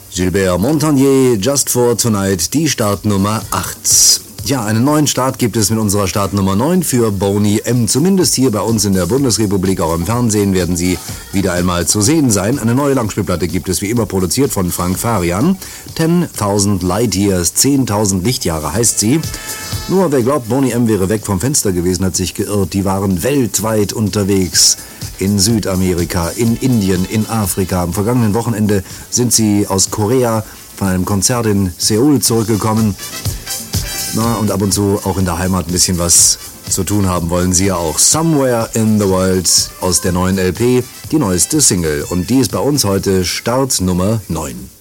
Gilbert Montagnier, Just for Tonight, die Startnummer 8. Ja, einen neuen Start gibt es mit unserer Startnummer 9 für Boney M. Zumindest hier bei uns in der Bundesrepublik, auch im Fernsehen werden sie wieder einmal zu sehen sein. Eine neue Langspielplatte gibt es wie immer produziert von Frank Farian. 10.000 Light Years, 10.000 Lichtjahre heißt sie. Nur wer glaubt, Boney M wäre weg vom Fenster gewesen, hat sich geirrt. Die waren weltweit unterwegs. In Südamerika, in Indien, in Afrika. Am vergangenen Wochenende sind sie aus Korea von einem Konzert in Seoul zurückgekommen. Na, und ab und zu auch in der Heimat ein bisschen was zu tun haben wollen sie ja auch. Somewhere in the World aus der neuen LP, die neueste Single. Und die ist bei uns heute Startnummer 9.